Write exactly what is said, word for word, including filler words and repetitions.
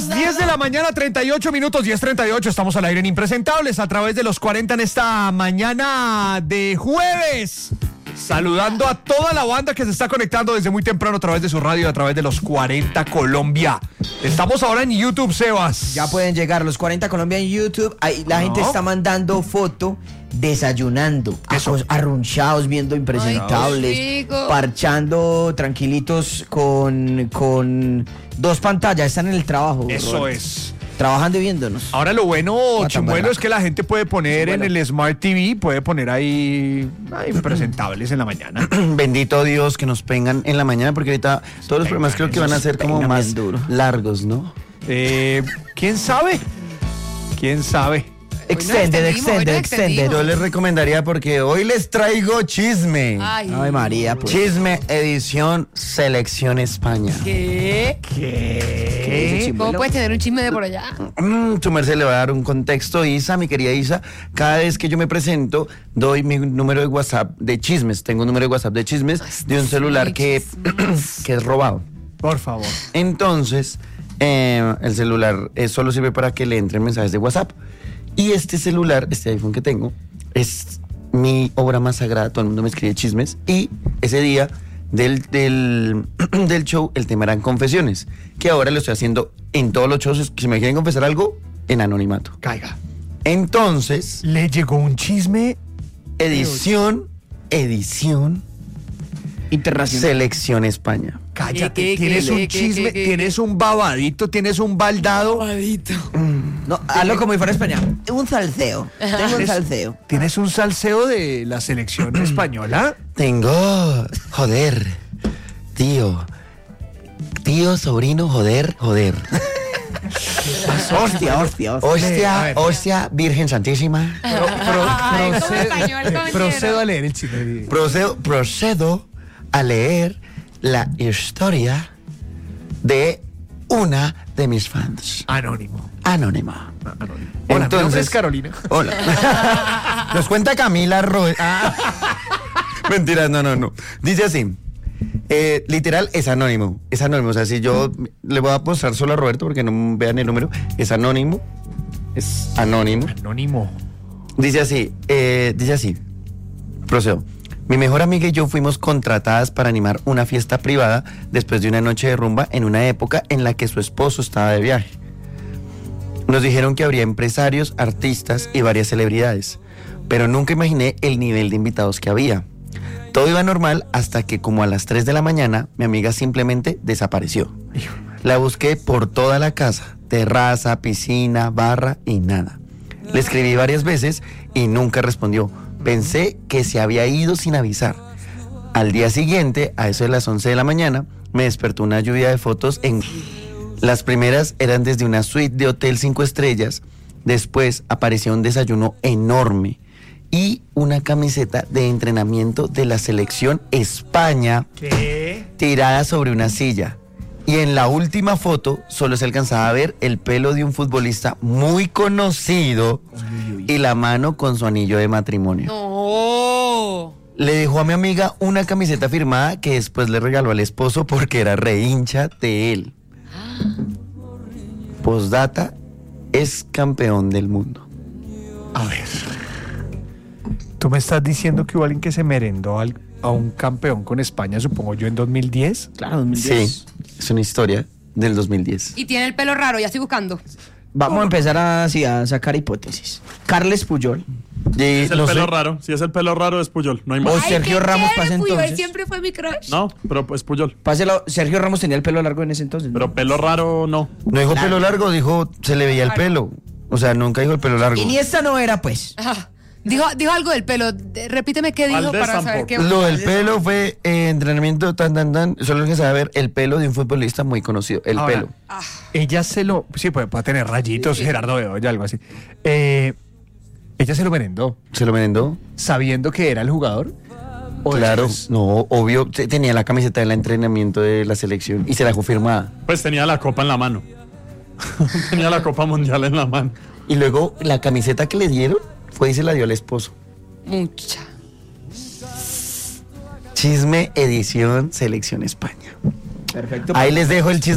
las diez de la mañana, treinta y ocho minutos, diez treinta y ocho, estamos al aire en Impresentables a través de los cuarenta en esta mañana de jueves. Saludando a toda la banda que se está conectando desde muy temprano a través de su radio, a través de los cuarenta Colombia. Estamos ahora en YouTube, Sebas. Ya pueden llegar los cuarenta Colombia en YouTube. Ahí la no. gente está mandando foto desayunando, ajos, arrunchados, viendo Impresentables, Ay, parchando tranquilitos con, con dos pantallas. Están en el trabajo. Eso Robert. es. Trabajando y viéndonos. Ahora lo bueno, chimbuelo, es que la gente puede poner en el Smart T V, puede poner ahí, ahí Impresentables en la mañana. Bendito Dios que nos pengan en la mañana, porque ahorita todos los programas creo que van a ser como más duro. largos, ¿no? Eh, ¿Quién sabe? ¿Quién sabe? Extended, no extended, extended. Yo les recomendaría porque hoy les traigo chisme. Ay, Ay María, pues. Chisme edición Selección España. ¿Qué? ¿Qué? ¿Cómo puedes tener un chisme de por allá? Mm, tu merced le va a dar un contexto, Isa, mi querida Isa. Cada vez que yo me presento, doy mi número de WhatsApp de chismes. Tengo un número de WhatsApp de chismes de un celular que, que es robado. Por favor. Entonces, eh, el celular eh, solo sirve para que le entren mensajes de WhatsApp. Y este celular, este iPhone que tengo, es mi obra más sagrada. Todo el mundo me escribe chismes. Y ese día del, del, del show, el tema eran confesiones. Que ahora lo estoy haciendo en todos los shows. Si me quieren confesar algo, en anonimato. Caiga. Entonces, le llegó un chisme. Edición, edición internacional. Selección España. Cállate, ¿Qué, qué, tienes qué, un qué, chisme, qué, qué, tienes un babadito, tienes un baldado. Babadito. No, hazlo como si fuera España. Un salseo. Tengo un salseo. ¿Tienes un salseo de la selección española? Tengo, joder, tío, tío, sobrino, joder, joder. Hostia, hostia, hostia. Hostia, hostia, Virgen Santísima. Pro, pro, Ay, ¿cómo procedo, español, compañero? procedo a leer el chisme. Procedo, procedo a leer la historia de una de mis fans. Anónimo. Anónima. Anónimo. Hola, mi nombre es Carolina. Hola. Nos cuenta Camila Roy. Ah. Mentira, no, no, no. Dice así. Eh, literal, es anónimo. Es anónimo. O sea, si yo le voy a mostrar solo a Roberto porque no vean el número. Es anónimo. Es anónimo. Anónimo. Dice así. Eh, dice así. Procedo. Mi mejor amiga y yo fuimos contratadas para animar una fiesta privada después de una noche de rumba en una época en la que su esposo estaba de viaje. Nos dijeron que habría empresarios, artistas y varias celebridades, pero nunca imaginé el nivel de invitados que había. Todo iba normal hasta que como a las tres de la mañana mi amiga simplemente desapareció. La busqué por toda la casa, terraza, piscina, barra y nada. Le escribí varias veces y nunca respondió. Pensé que se había ido sin avisar. Al día siguiente, a eso de las once de la mañana, me despertó una lluvia de fotos. En Las primeras eran desde una suite de hotel cinco estrellas. Después apareció un desayuno enorme y una camiseta de entrenamiento de la selección España. ¿Qué? Tirada sobre una silla. Y en la última foto solo se alcanzaba a ver el pelo de un futbolista muy conocido y la mano con su anillo de matrimonio. No. Le dejó a mi amiga una camiseta firmada que después le regaló al esposo porque era re hincha de él. Postdata, es campeón del mundo. A ver. Tú me estás diciendo que hubo alguien que se merendó al, a un campeón con España, supongo yo, en dos mil diez. Claro, dos mil diez. Sí, es una historia del dos mil diez. Y tiene el pelo raro, ya estoy buscando. Vamos a empezar a, sí, a sacar hipótesis. Carles Puyol. Y, Es el no pelo sé, raro. Si es el pelo raro, es Puyol. No hay más. O Sergio Ramos pasa Puyol entonces. siempre fue mi crush. No, pero es Puyol. Páselo, Sergio Ramos tenía el pelo largo en ese entonces. ¿no? Pero pelo raro, no. no dijo pelo largo, dijo se le veía el pelo. O sea, nunca dijo el pelo largo. Iniesta no era, pues. Ajá. Dijo, dijo algo del pelo. De- repíteme qué dijo Valdés para saber tampoco. qué. Lo del pelo fue eh, entrenamiento tan tan tan. Solo que sabe ver el pelo de un futbolista muy conocido. El Ahora, pelo. Ella se lo... Sí, puede, puede tener rayitos, Gerardo Bedoya, algo así. Eh, ella se lo merendó, ¿Se lo merendó? sabiendo que era el jugador. ¿O Claro, eso es- no, obvio, te- tenía la camiseta del entrenamiento de la selección y se la dejó firmada. Pues tenía la copa en la mano. Tenía la copa mundial en la mano. Y luego la camiseta que le dieron fue y se la dio al esposo. Mucha. Chisme edición Selección España. Perfecto. Ahí les dejo el chisme.